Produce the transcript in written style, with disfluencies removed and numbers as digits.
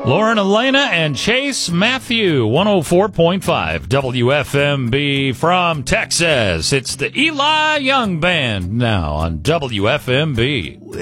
Lauren Elena and Chase Matthew, 104.5 WFMB from Texas. It's the Eli Young Band now on WFMB.